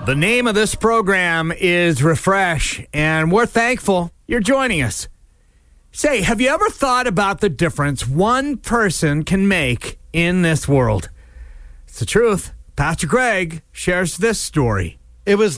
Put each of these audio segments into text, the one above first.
The name of this program is Refresh, and we're thankful you're joining us. Say, have you ever thought about the difference one person can make in this world? It's the truth. Pastor Greg shares this story. It was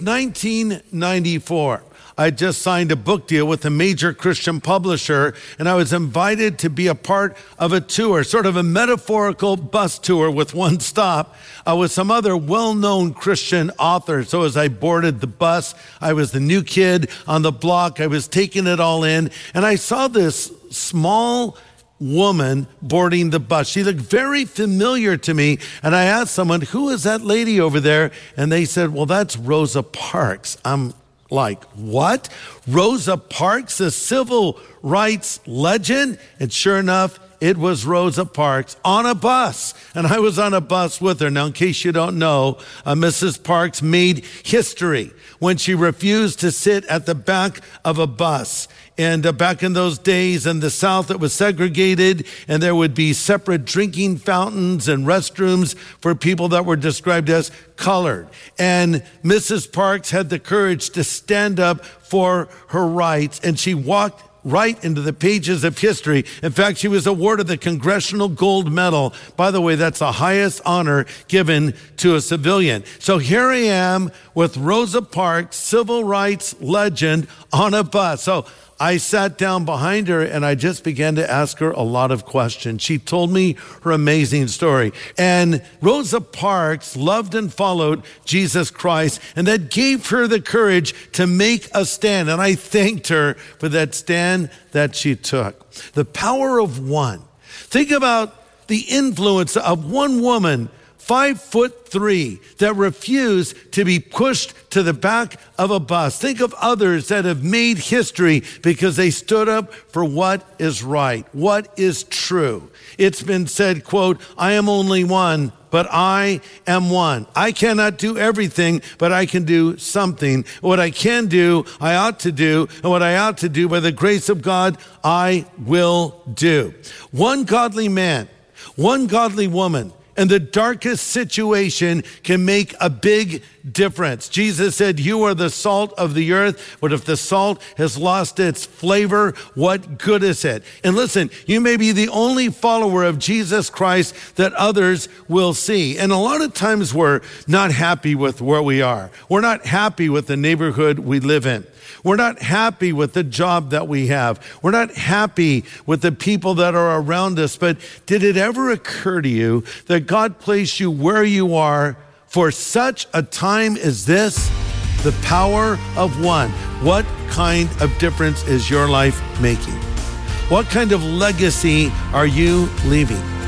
1994. I just signed a book deal with a major Christian publisher, and I was invited to be a part of a tour, sort of a metaphorical bus tour with one stop with some other well-known Christian authors. So as I boarded the bus, I was the new kid on the block. I was taking it all in, and I saw this small woman boarding the bus. She looked very familiar to me, and I asked someone, who is that lady over there? And they said, well, that's Rosa Parks. I'm like, what? Rosa Parks, a civil rights legend? And sure enough, it was Rosa Parks on a bus. And I was on a bus with her. Now, in case you don't know, Mrs. Parks made history when she refused to sit at the back of a bus. And back in those days in the South, it was segregated, and there would be separate drinking fountains and restrooms for people that were described as colored. And Mrs. Parks had the courage to stand up for her rights, and she walked right into the pages of history. In fact, she was awarded the Congressional Gold Medal. By the way, that's the highest honor given to a civilian. So here I am with Rosa Parks, civil rights legend, on a bus. So I sat down behind her and I just began to ask her a lot of questions. She told me her amazing story. And Rosa Parks loved and followed Jesus Christ, and that gave her the courage to make a stand. And I thanked her for that stand that she took. The power of one. Think about the influence of one woman, 5'3", that refused to be pushed to the back of a bus. Think of others that have made history because they stood up for what is right, what is true. It's been said, quote, I am only one, but I am one. I cannot do everything, but I can do something. What I can do, I ought to do, and what I ought to do by the grace of God, I will do. One godly man, one godly woman, and the darkest situation can make a big difference. Jesus said, you are the salt of the earth, but if the salt has lost its flavor, what good is it? And listen, you may be the only follower of Jesus Christ that others will see. And a lot of times we're not happy with where we are. We're not happy with the neighborhood we live in. We're not happy with the job that we have. We're not happy with the people that are around us. But did it ever occur to you that God placed you where you are for such a time as this? The power of one. What kind of difference is your life making? What kind of legacy are you leaving?